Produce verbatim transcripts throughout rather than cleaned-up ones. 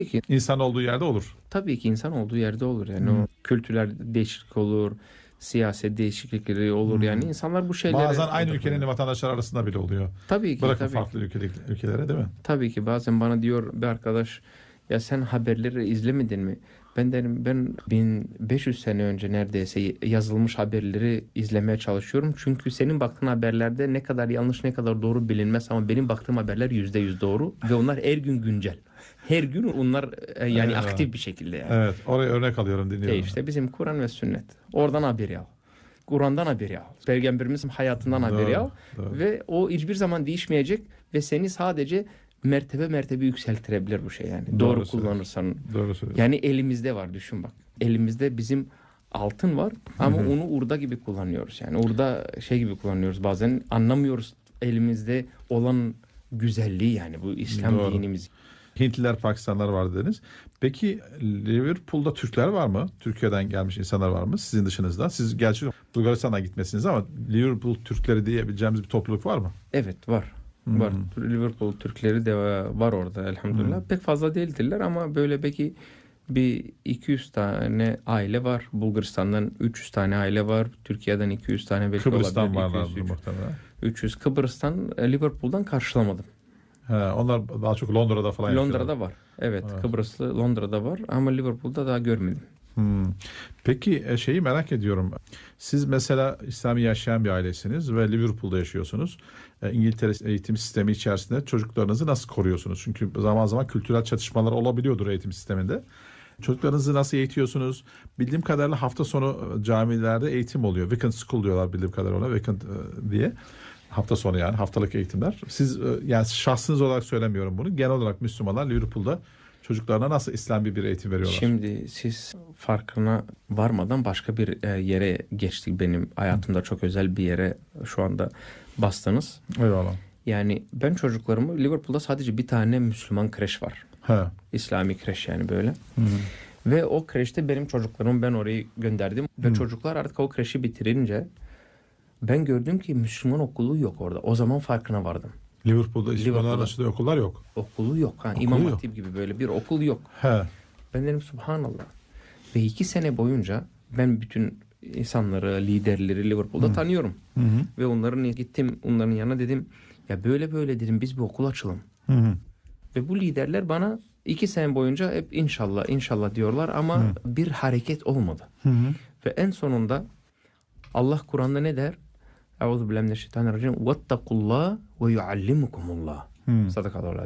Peki, İnsan olduğu yerde olur. tabii ki insan olduğu yerde olur. Yani hmm. o kültürel değişiklik olur, siyaset değişiklikleri olur. Hmm. Yani insanlar bu şeylere... Bazen aynı ülkenin vatandaşlar arasında bile oluyor. Tabii ki. Bırakın tabii farklı ki. ülkelere, ülkelere değil mi? Tabii ki. Bazen bana diyor bir arkadaş, ya sen haberleri izlemedin mi? Ben derim ben bin beş yüz sene önce neredeyse yazılmış haberleri izlemeye çalışıyorum. Çünkü senin baktığın haberlerde ne kadar yanlış ne kadar doğru bilinmez ama benim baktığım haberler yüzde yüz doğru ve onlar her gün güncel. Her gün onlar yani evet. aktif bir şekilde yani. Evet, oraya örnek alıyorum, dinliyorum. E işte bizim Kur'an ve sünnet. Oradan haberi al. Kur'an'dan haberi al. Peygamberimizin hayatından doğru, haberi al. Doğru. Ve o hiçbir zaman değişmeyecek ve seni sadece mertebe mertebe yükseltirebilir bu şey yani. Doğru, doğru kullanırsan. Doğru söylüyorsun. Yani elimizde var, düşün bak. Elimizde bizim altın var ama Hı-hı. onu urda gibi kullanıyoruz. Yani urda şey gibi kullanıyoruz bazen. Anlamıyoruz elimizde olan güzelliği yani bu İslam doğru. dinimiz. Hintliler, Pakistanlılar var dediniz. Peki Liverpool'da Türkler var mı? Türkiye'den gelmiş insanlar var mı? Sizin dışınızda. Siz gerçi Bulgaristan'a gitmesiniz ama Liverpool Türkleri diyebileceğimiz bir topluluk var mı? Evet, var. Hmm. Var. Liverpool Türkleri de var orada elhamdülillah. Hmm. Pek fazla değildirler ama böyle belki bir iki yüz tane aile var. Bulgaristan'dan üç yüz tane aile var. Türkiye'den iki yüz tane belki Kıbrıs'tan olabilir. Kıbrıs'tan varlar muhtemelen. üç yüz. Kıbrıs'tan Liverpool'dan karşılamadım. He, onlar daha çok Londra'da falan Londra'da yapıyorlar. var. Evet, evet, Kıbrıslı Londra'da var ama Liverpool'da daha görmedim. Hmm. Peki şeyi merak ediyorum. Siz mesela İslami yaşayan bir ailesiniz ve Liverpool'da yaşıyorsunuz. İngiltere eğitim sistemi içerisinde çocuklarınızı nasıl koruyorsunuz? Çünkü zaman zaman kültürel çatışmalar olabiliyordur eğitim sisteminde. Çocuklarınızı nasıl eğitiyorsunuz? Bildiğim kadarıyla hafta sonu camilerde eğitim oluyor. Weekend School diyorlar bildiğim kadarıyla ona. Weekend diye. Hafta sonu yani haftalık eğitimler. Siz yani şahsınız olarak söylemiyorum bunu. Genel olarak Müslümanlar Liverpool'da çocuklarına nasıl İslami bir eğitim veriyorlar? Şimdi siz farkına varmadan başka bir yere geçtik. Benim hayatımda çok özel bir yere şu anda bastınız. Eyvallah. Yani ben çocuklarımı Liverpool'da sadece bir tane Müslüman kreş var. He. İslami kreş yani böyle. Hı. Ve o kreşte benim çocuklarımı ben orayı gönderdim. Ve Hı. çocuklar artık o kreşi bitirince ben gördüm ki Müslüman okulu yok orada. O zaman farkına vardım. Liverpool'da İslamlar arasında okullar yok. Okulu yok. Ha, okulu İmam Hatip gibi böyle bir okul yok. He. Ben dedim subhanallah. Ve iki sene boyunca ben bütün insanları, liderleri Liverpool'da Hı. tanıyorum. Hı hı. Ve onların gittim onların yanına dedim ya böyle böyle dedim biz bir okul açalım. Hı hı. Ve bu liderler bana iki sene boyunca hep inşallah inşallah diyorlar ama Hı. bir hareket olmadı. Hı hı. Ve en sonunda Allah Kur'an'da ne der? Euzubillahimineşşeytanirracim. Vettakullah ve yuallimukumullah. Sadakallahu.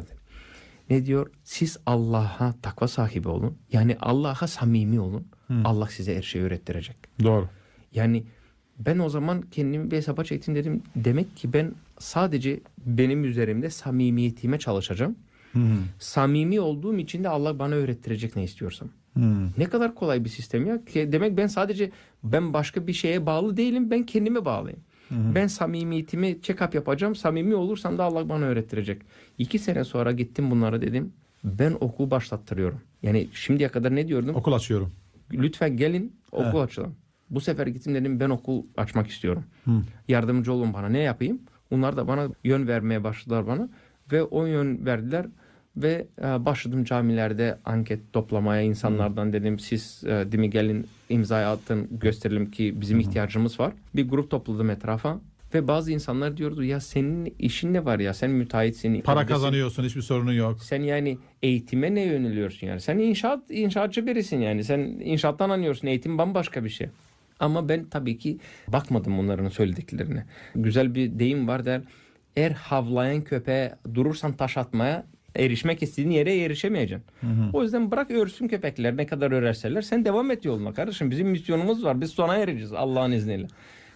Ne diyor? Siz Allah'a takva sahibi olun. Yani Allah'a samimi olun. Hı. Allah size her şeyi öğrettirecek. Doğru. Yani ben o zaman kendimi bir hesaba çektim dedim. Demek ki ben sadece benim üzerimde samimiyetime çalışacağım. Hı. Samimi olduğum için de Allah bana öğrettirecek ne istiyorsam. Hı. Ne kadar kolay bir sistem ya. Demek ben sadece ben başka bir şeye bağlı değilim. Ben kendime bağlıyım. Hı hı. Ben samimiyetimi check-up yapacağım. Samimi olursam da Allah bana öğrettirecek. İki sene sonra gittim bunlara dedim. Ben okul başlattırıyorum. Yani şimdiye kadar ne diyordum? Okul açıyorum. Lütfen gelin okul He. açalım. Bu sefer gittim dedim ben okul açmak istiyorum. Hı. Yardımcı olun bana, ne yapayım? Onlar da bana yön vermeye başladılar bana. Ve o yön verdiler. Ve başladım camilerde anket toplamaya insanlardan. Dedim siz değil mi gelin imzayı atın gösterelim ki bizim ihtiyacımız var. Bir grup topladım etrafa ve bazı insanlar diyordu ya senin işin ne var ya sen müteahhitsin. Para evdesin, kazanıyorsun hiçbir sorunun yok. Sen yani eğitime ne yöneliyorsun yani sen inşaat inşaatçı birisin yani sen inşaattan anlıyorsun, eğitim bambaşka bir şey. Ama ben tabii ki bakmadım onların söylediklerine. Güzel bir deyim var der, eğer havlayan köpeğe durursan taş atmaya erişmek istediğin yere erişemeyeceksin. Hı hı. O yüzden bırak örsün köpekler, ne kadar örerseler sen devam et yoluna kardeşim. Bizim misyonumuz var. Biz sona ereceğiz Allah'ın izniyle.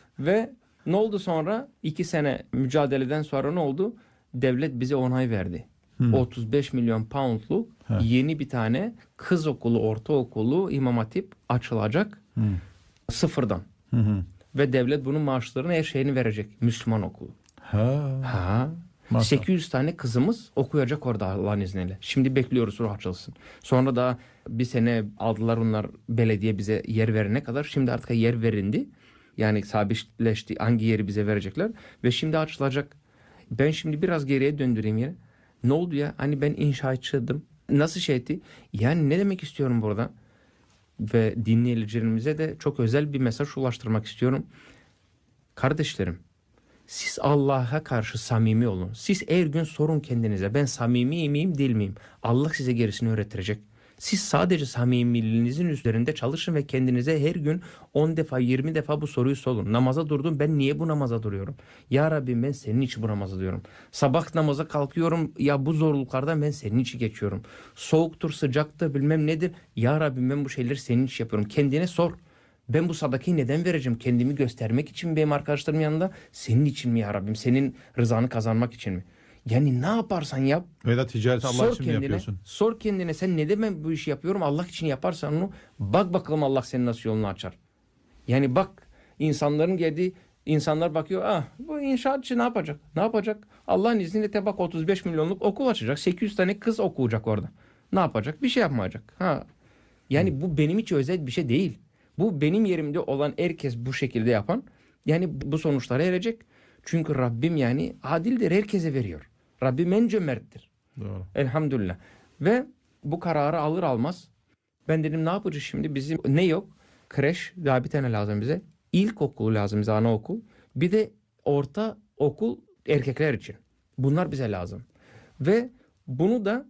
Ve ne oldu sonra? İki sene mücadeleden sonra ne oldu? Devlet bize onay verdi. Hı. otuz beş milyon poundluk He. yeni bir tane kız okulu, ortaokulu, İmam Hatip açılacak. Hı. Sıfırdan. Hı hı. Ve devlet bunun maaşlarını, her şeyini verecek. Müslüman okulu. Ha. Ha. sekiz yüz tane kızımız okuyacak orada Allah'ın izniyle. Şimdi bekliyoruz ruh açılsın. Sonra da bir sene aldılar onlar, belediye bize yer verene kadar. Şimdi artık yer verindi. Yani sabitleşti hangi yeri bize verecekler. Ve şimdi açılacak. Ben şimdi biraz geriye döndüreyim yine. Ne oldu ya? Hani ben inşaatçıydım. Nasıl şey etti? Yani ne demek istiyorum burada? Ve dinleyicilerimize de çok özel bir mesaj ulaştırmak istiyorum. Kardeşlerim, siz Allah'a karşı samimi olun. Siz her gün sorun kendinize. Ben samimi miyim, değil miyim? Allah size gerisini öğretecek. Siz sadece samimiliğinizin üzerinde çalışın ve kendinize her gün on defa, yirmi defa bu soruyu sorun. Namaza durdum. Ben niye bu namaza duruyorum? Ya Rabbi, ben senin için bu namaza duruyorum. Sabah namaza kalkıyorum. Ya bu zorluklardan ben senin için geçiyorum. Soğuktur, sıcaktır, bilmem nedir. Ya Rabbi, ben bu şeyleri senin için yapıyorum. Kendine sor. Ben bu sadakayı neden vereceğim? Kendimi göstermek için mi benim arkadaşlarım yanında? Senin için mi ya Rabbim? Senin rızanı kazanmak için mi? Yani ne yaparsan yap. Veya ticareti Allah Sor için mi kendine, yapıyorsun? sor kendine, sen neden ben bu işi yapıyorum? Allah için yaparsan onu, bak bakalım Allah senin nasıl yolunu açar. Yani bak, insanların geldiği, insanlar bakıyor, ah bu inşaatçı ne yapacak? Ne yapacak? Allah'ın izniyle de bak otuz beş milyonluk okul açacak. sekiz yüz tane kız okuyacak orada. Ne yapacak? Bir şey yapmayacak. Ha. Yani Hı. bu benim için özel bir şey değil. Bu benim yerimde olan herkes bu şekilde yapan, yani bu sonuçlara erecek. Çünkü Rabbim yani adildir, herkese veriyor. Rabbim en cömerttir. Doğru. Elhamdülillah. Ve bu kararı alır almaz ben dedim, ne yapacağız şimdi? Bizim ne yok? Kreş daha bir tane lazım bize. İlkokul lazım bize, anaokul. Bir de orta okul erkekler için. Bunlar bize lazım. Ve bunu da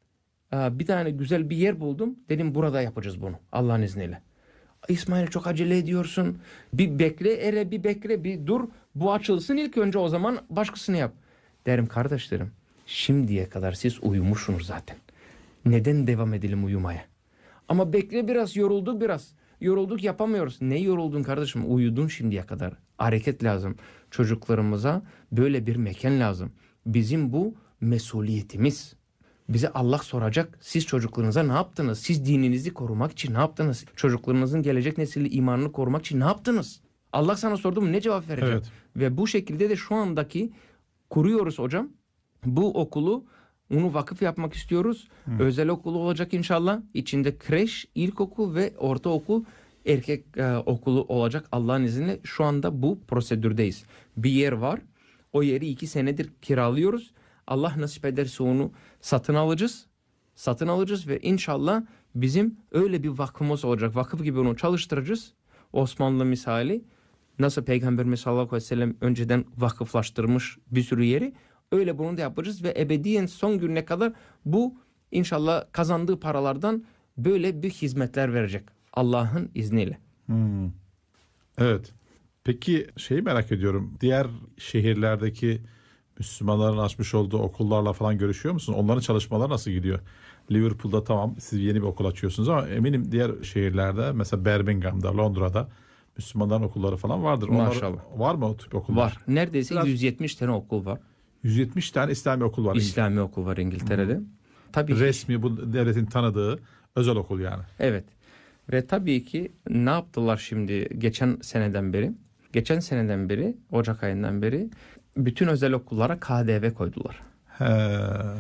bir tane güzel bir yer buldum. Dedim burada yapacağız bunu Allah'ın izniyle. İsmail çok acele ediyorsun. Bir bekle, ere bir bekle, bir dur. Bu açılsın ilk önce, o zaman başkasını yap. Derim kardeşlerim, şimdiye kadar siz uyumuşsunuz zaten. Neden devam edelim uyumaya? Ama bekle biraz, yorulduk biraz. Yorulduk, yapamıyoruz. Ne yoruldun kardeşim? Uyudun şimdiye kadar. Hareket lazım. Çocuklarımıza böyle bir mekan lazım. Bizim bu mesuliyetimiz. Bize Allah soracak. Siz çocuklarınıza ne yaptınız? Siz dininizi korumak için ne yaptınız? Çocuklarınızın gelecek nesili imanını korumak için ne yaptınız? Allah sana sordu mu ne cevap verecek? Evet. Ve bu şekilde de şu andaki kuruyoruz hocam. Bu okulu, onu vakıf yapmak istiyoruz. Hı. Özel okulu olacak inşallah. İçinde kreş, ilkokul ve ortaokul, erkek e, okulu olacak Allah'ın izniyle. Şu anda bu prosedürdeyiz. Bir yer var. O yeri iki senedir kiralıyoruz. Allah nasip ederse onu satın alacağız. Satın alacağız ve inşallah bizim öyle bir vakfımız olacak. Vakıf gibi onu çalıştıracağız. Osmanlı misali, nasıl Peygamberimiz sallallahu aleyhi ve sellem önceden vakıflaştırmış bir sürü yeri, öyle bunu da yapacağız ve ebediyen son gününe kadar bu inşallah kazandığı paralardan böyle bir hizmetler verecek Allah'ın izniyle. Hmm. Evet. Peki şeyi merak ediyorum. Diğer şehirlerdeki Müslümanların açmış olduğu okullarla falan görüşüyor musun? Onların çalışmaları nasıl gidiyor? Liverpool'da tamam siz yeni bir okul açıyorsunuz ama eminim diğer şehirlerde, mesela Birmingham'da, Londra'da Müslümanların okulları falan vardır. Onlar, maşallah. Var mı o tip okullar? Var. Neredeyse Biraz, yüz yetmiş tane okul var. yüz yetmiş tane İslami okul var. İslami İngiltere. okul var İngiltere'de. Hmm. Tabii resmi ki, bu devletin tanıdığı özel okul yani. Evet. Ve tabii ki ne yaptılar şimdi geçen seneden beri? Geçen seneden beri, Ocak ayından beri bütün özel okullara K D V koydular. He.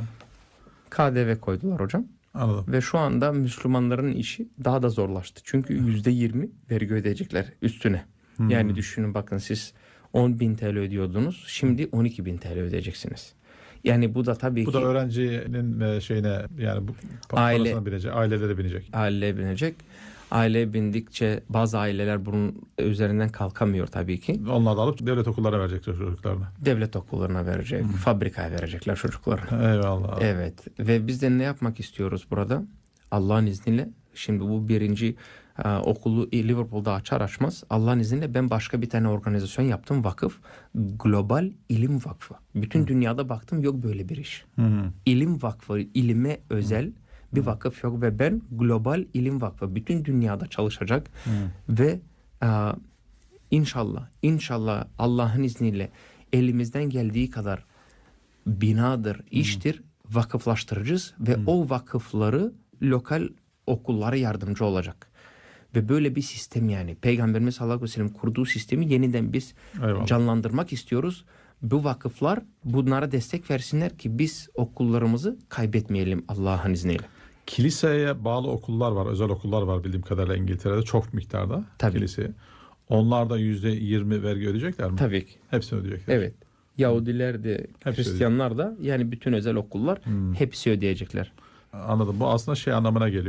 K D V koydular hocam. Anladım. Ve şu anda Müslümanların işi daha da zorlaştı. Çünkü yüzde yirmi vergi ödeyecekler üstüne. Hmm. Yani düşünün, bakın siz on bin TL ödüyordunuz. Şimdi on iki bin TL ödeyeceksiniz. Yani bu da tabii bu ki... Bu da öğrencinin şeyine, yani bu aile, parasına binecek, ailelere binecek. Aileye binecek. Aileye bindikçe bazı aileler bunun üzerinden kalkamıyor tabii ki. Onlar da alıp devlet okullarına verecekler çocuklarına. Devlet okullarına verecek, hmm. fabrikaya verecekler çocuklarına. Eyvallah. Evet. Ve biz de ne yapmak istiyoruz burada? Allah'ın izniyle. Şimdi bu birinci e, okulu Liverpool'da açar açmaz Allah'ın izniyle ben başka bir tane organizasyon yaptım, vakıf. Global İlim Vakfı. Bütün hmm. dünyada baktım, yok böyle bir iş. Hmm. İlim Vakfı, ilime özel hmm. bir vakıf yok ve ben Global İlim Vakfı bütün dünyada çalışacak hmm. ve e, inşallah inşallah Allah'ın izniyle elimizden geldiği kadar binadır, iştir, hmm. vakıflaştıracağız ve hmm. o vakıfları lokal okullara yardımcı olacak. Ve böyle bir sistem, yani Peygamberimiz sallallahu aleyhi ve sellem kurduğu sistemi yeniden biz Eyvallah. canlandırmak istiyoruz. Bu vakıflar bunlara destek versinler ki biz okullarımızı kaybetmeyelim Allah'ın izniyle. Kiliseye bağlı okullar var, özel okullar var bildiğim kadarıyla İngiltere'de çok miktarda. Tabii. Kiliseye. Onlar da yüzde yirmi vergi ödeyecekler mi? Tabii ki. Hepsini ödeyecekler. Evet. Yahudiler de, hepsi Hristiyanlar ödeyecek. da, yani bütün özel okullar hmm. hepsi ödeyecekler. Anladım. Bu aslında şey anlamına geliyor.